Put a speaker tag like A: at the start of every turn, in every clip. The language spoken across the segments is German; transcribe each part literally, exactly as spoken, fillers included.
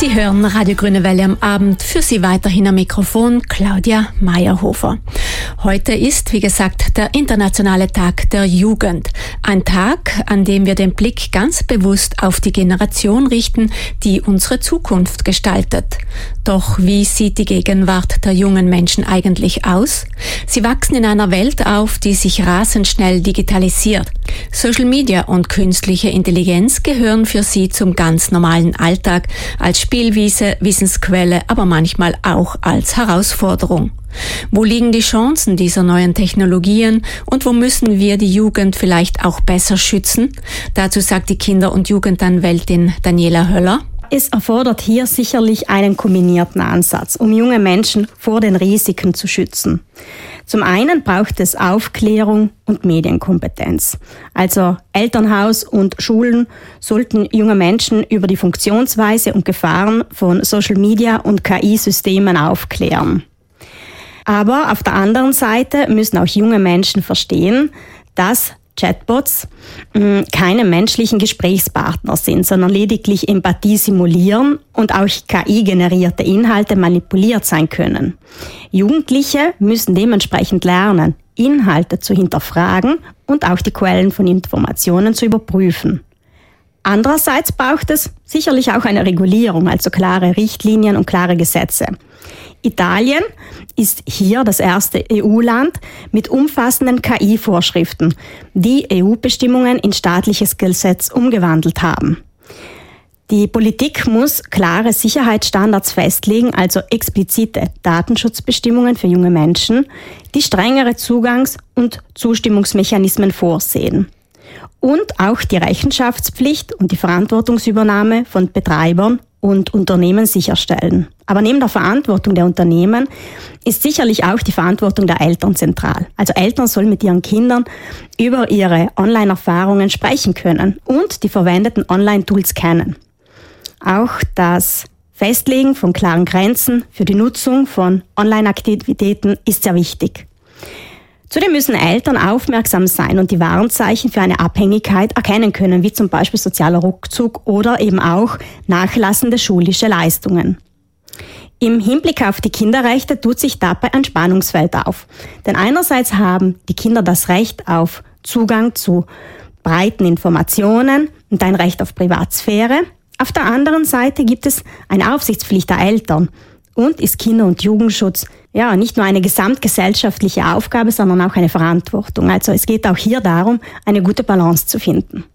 A: Sie hören Radio Grüne Welle am Abend. Für Sie weiterhin am Mikrofon Claudia Meyerhofer. Heute ist, wie gesagt, der internationale Tag der Jugend. Ein Tag, an dem wir den Blick ganz bewusst auf die Generation richten, die unsere Zukunft gestaltet. Doch wie sieht die Gegenwart der jungen Menschen eigentlich aus? Sie wachsen in einer Welt auf, die sich rasend schnell digitalisiert. Social Media und künstliche Intelligenz gehören für sie zum ganz normalen Alltag, als Spielwiese, Wissensquelle, aber manchmal auch als Herausforderung. Wo liegen die Chancen dieser neuen Technologien und wo müssen wir die Jugend vielleicht auch besser schützen? Dazu sagt die Kinder- und Jugendanwältin Daniela Höller.
B: Es erfordert hier sicherlich einen kombinierten Ansatz, um junge Menschen vor den Risiken zu schützen. Zum einen braucht es Aufklärung und Medienkompetenz. Also Elternhaus und Schulen sollten junge Menschen über die Funktionsweise und Gefahren von Social Media und K I-Systemen aufklären. Aber auf der anderen Seite müssen auch junge Menschen verstehen, dass Chatbots mh, keine menschlichen Gesprächspartner sind, sondern lediglich Empathie simulieren und auch K I-generierte Inhalte manipuliert sein können. Jugendliche müssen dementsprechend lernen, Inhalte zu hinterfragen und auch die Quellen von Informationen zu überprüfen. Andererseits braucht es sicherlich auch eine Regulierung, also klare Richtlinien und klare Gesetze. Italien ist hier das erste E U-Land mit umfassenden K I-Vorschriften, die E U-Bestimmungen in staatliches Gesetz umgewandelt haben. Die Politik muss klare Sicherheitsstandards festlegen, also explizite Datenschutzbestimmungen für junge Menschen, die strengere Zugangs- und Zustimmungsmechanismen vorsehen. Und auch die Rechenschaftspflicht und die Verantwortungsübernahme von Betreibern und Unternehmen sicherstellen. Aber neben der Verantwortung der Unternehmen ist sicherlich auch die Verantwortung der Eltern zentral. Also Eltern sollen mit ihren Kindern über ihre Online-Erfahrungen sprechen können und die verwendeten Online-Tools kennen. Auch das Festlegen von klaren Grenzen für die Nutzung von Online-Aktivitäten ist sehr wichtig. Zudem müssen Eltern aufmerksam sein und die Warnzeichen für eine Abhängigkeit erkennen können, wie zum Beispiel sozialer Rückzug oder eben auch nachlassende schulische Leistungen. Im Hinblick auf die Kinderrechte tut sich dabei ein Spannungsfeld auf. Denn einerseits haben die Kinder das Recht auf Zugang zu breiten Informationen und ein Recht auf Privatsphäre. Auf der anderen Seite gibt es eine Aufsichtspflicht der Eltern. Und ist Kinder- und Jugendschutz ja nicht nur eine gesamtgesellschaftliche Aufgabe, sondern auch eine Verantwortung. Also es geht auch hier darum, eine gute Balance zu finden.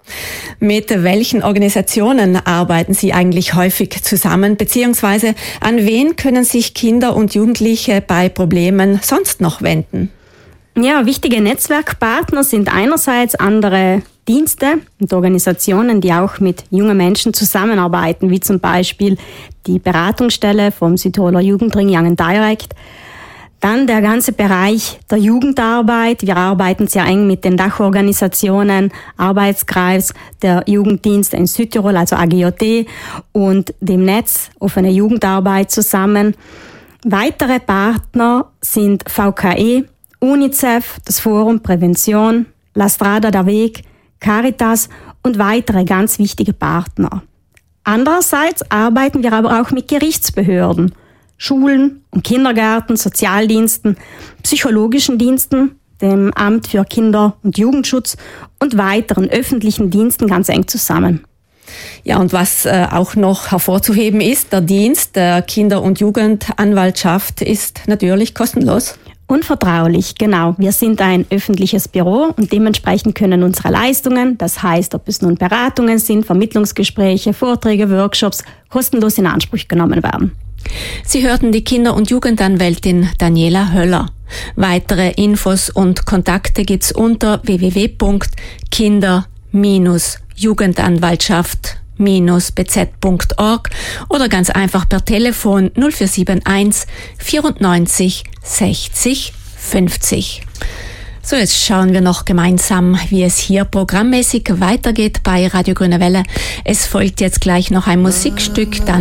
A: Mit welchen Organisationen arbeiten Sie eigentlich häufig zusammen, beziehungsweise an wen können sich Kinder und Jugendliche bei Problemen sonst noch wenden?
B: Ja, wichtige Netzwerkpartner sind einerseits andere Dienste und Organisationen, die auch mit jungen Menschen zusammenarbeiten, wie zum Beispiel die Beratungsstelle vom Südtiroler Jugendring Young and Direct. Dann der ganze Bereich der Jugendarbeit. Wir arbeiten sehr eng mit den Dachorganisationen, Arbeitskreis der Jugenddienste in Südtirol, also A G J D, und dem Netz Offene Jugendarbeit zusammen. Weitere Partner sind V K E, UNICEF, das Forum Prävention, La Strada der Weg, Caritas und weitere ganz wichtige Partner. Andererseits arbeiten wir aber auch mit Gerichtsbehörden, Schulen und Kindergärten, Sozialdiensten, psychologischen Diensten, dem Amt für Kinder- und Jugendschutz und weiteren öffentlichen Diensten ganz eng zusammen.
A: Ja, und was äh, auch noch hervorzuheben ist, der Dienst der Kinder- und Jugendanwaltschaft ist natürlich kostenlos.
B: Und vertraulich, genau. Wir sind ein öffentliches Büro und dementsprechend können unsere Leistungen, das heißt, ob es nun Beratungen sind, Vermittlungsgespräche, Vorträge, Workshops, kostenlos in Anspruch genommen werden.
A: Sie hörten die Kinder- und Jugendanwältin Daniela Höller. Weitere Infos und Kontakte gibt's unter w w w punkt kinder Bindestrich jugendanwaltschaft Bindestrich b z punkt org oder ganz einfach per Telefon null vier sieben eins vierundneunzig sechzig fünfzig. So, jetzt schauen wir noch gemeinsam, wie es hier programmmäßig weitergeht bei Radio Grüne Welle. Es folgt jetzt gleich noch ein Musikstück, dann